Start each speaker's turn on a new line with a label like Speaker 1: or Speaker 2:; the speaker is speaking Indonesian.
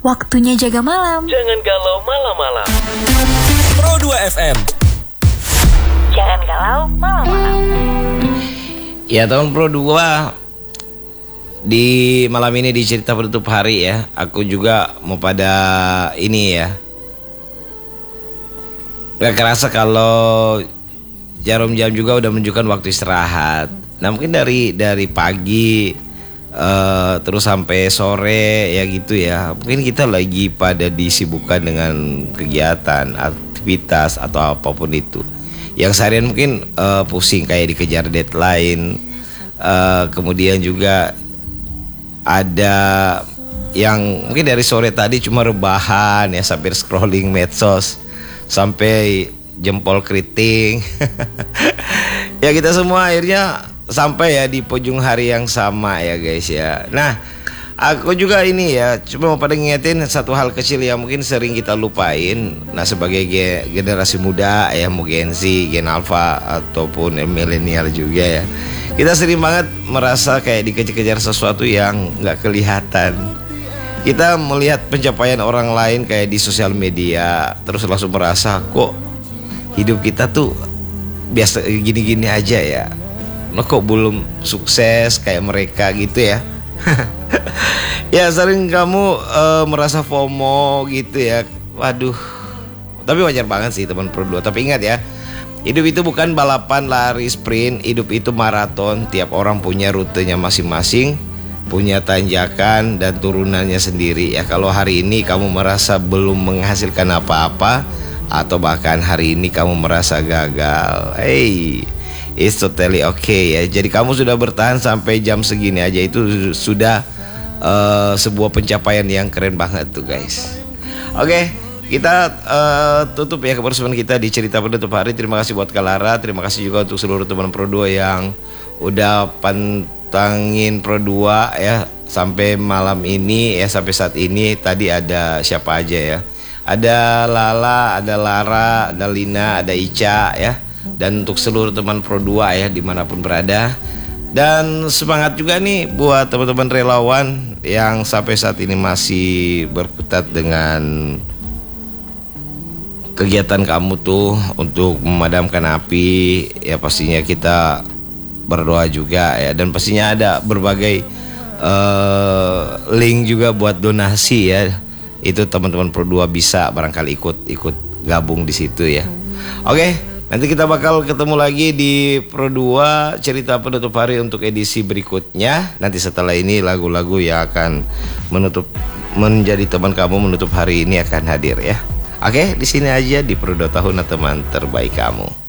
Speaker 1: Waktunya jaga malam.
Speaker 2: Jangan galau malam-malam.
Speaker 3: Pro 2 FM.
Speaker 1: Jangan galau malam-malam.
Speaker 4: Ya tahun Pro 2, di malam ini di cerita penutup hari ya, aku juga mau pada ini ya. Gak kerasa kalau jarum jam juga udah menunjukkan waktu istirahat. Nah mungkin dari pagi terus sampai sore ya gitu ya. Mungkin kita lagi pada disibukkan dengan kegiatan, aktivitas atau apapun itu. Yang seharian mungkin pusing kayak dikejar deadline. Kemudian juga ada yang mungkin dari sore tadi cuma rebahan ya, sambil scrolling medsos sampai jempol keriting. Ya kita semua akhirnya sampai ya di penghujung hari yang sama ya guys ya. Nah aku juga ini ya cuma mau pada ngingetin satu hal kecil yang mungkin sering kita lupain. Nah sebagai generasi muda ya, mau Gen Z, Gen Alpha ataupun milenial juga ya, kita sering banget merasa kayak dikejar-kejar sesuatu yang gak kelihatan. Kita melihat pencapaian orang lain kayak di sosial media, terus langsung merasa kok hidup kita tuh biasa gini-gini aja ya. Lo kok belum sukses kayak mereka gitu ya. Ya sering kamu merasa FOMO gitu ya. Waduh. Tapi wajar banget sih teman Pro 2. Tapi ingat ya, hidup itu bukan balapan lari sprint, hidup itu maraton. Tiap orang punya rutenya masing-masing, punya tanjakan dan turunannya sendiri ya. Kalau hari ini kamu merasa belum menghasilkan apa-apa, atau bahkan hari ini kamu merasa gagal, hey, it's totally okay ya. Jadi kamu sudah bertahan sampai jam segini aja, itu sudah sebuah pencapaian yang keren banget tuh guys. Oke, kita tutup ya kebersamaan kita di cerita penutup hari. Terima kasih buat Kalara, terima kasih juga untuk seluruh teman Pro 2 yang udah pantangin Pro 2 ya sampai malam ini ya, sampai saat ini. Tadi ada siapa aja ya? Ada Lala, ada Lara, ada Lina, ada Ica ya. Dan untuk seluruh teman Pro 2 ya dimanapun berada. Dan semangat juga nih buat teman-teman relawan yang sampai saat ini masih berkutat dengan kegiatan kamu tuh untuk memadamkan api. Ya pastinya kita berdoa juga ya. Dan pastinya ada berbagai link juga buat donasi ya. Itu teman-teman Pro 2 bisa barangkali ikut gabung di situ ya. Oke, nanti kita bakal ketemu lagi di Pro 2 cerita penutup hari untuk edisi berikutnya. Nanti setelah ini lagu-lagu yang akan menjadi teman kamu menutup hari ini akan hadir ya. Oke, di sini aja di Pro 2 tahun teman terbaik kamu.